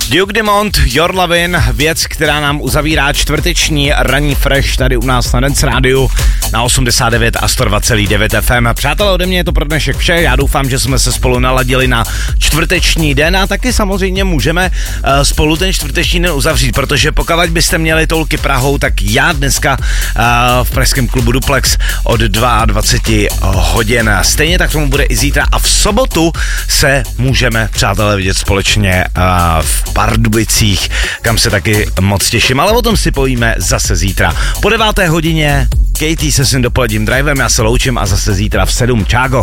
Duke Dumont, Your Lovin', věc, která nám uzavírá čtvrteční ranní fresh tady u nás na Dance Rádiu na 89 a 102,9 FM. Přátelé, ode mě je to pro dnešek vše, já doufám, že jsme se spolu naladili na čtvrteční den a taky samozřejmě můžeme spolu ten čtvrteční den uzavřít, protože pokud byste měli toulky Prahou, tak já dneska v pražském klubu Duplex od 22 hodin. Stejně tak tomu bude i zítra a v sobotu se můžeme, přátelé, vidět společně v Pardubicích, kam se taky moc těším, ale o tom si povíme zase zítra. Po 9. hodině Katie se svým dopoledním drivem, já se loučím a zase zítra v 7. Čágo.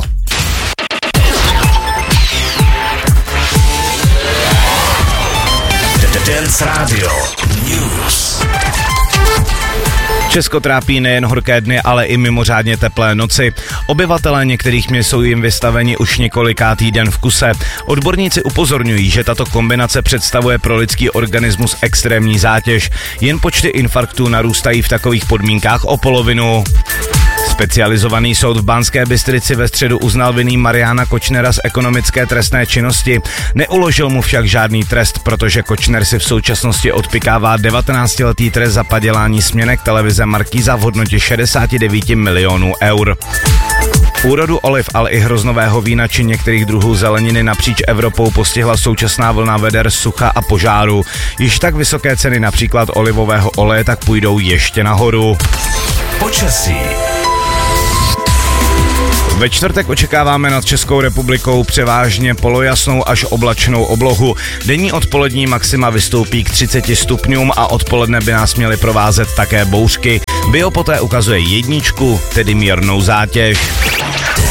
Dance Radio News. Česko trápí nejen horké dny, ale i mimořádně teplé noci. Obyvatelé některých měst jsou jim vystaveni už několikátý den v kuse. Odborníci upozorňují, že tato kombinace představuje pro lidský organismus extrémní zátěž. Jen počty infarktů narůstají v takových podmínkách o polovinu. Specializovaný soud v Banské Bystrici ve středu uznal vinným Mariana Kočnera z ekonomické trestné činnosti. Neuložil mu však žádný trest, protože Kočner si v současnosti odpykává 19letý trest za padělání směnek televize Markíza v hodnotě 69 milionů eur. Úrodu oliv, ale i hroznového vína či některých druhů zeleniny napříč Evropou postihla současná vlna veder, sucha a požáru. Již tak vysoké ceny například olivového oleje tak půjdou ještě nahoru. Počasí. Ve čtvrtek očekáváme nad Českou republikou převážně polojasnou až oblačnou oblohu. Denní odpolední maxima vystoupí k 30 stupňům a odpoledne by nás měly provázet také bouřky. Bio poté ukazuje 1, tedy mírnou zátěž.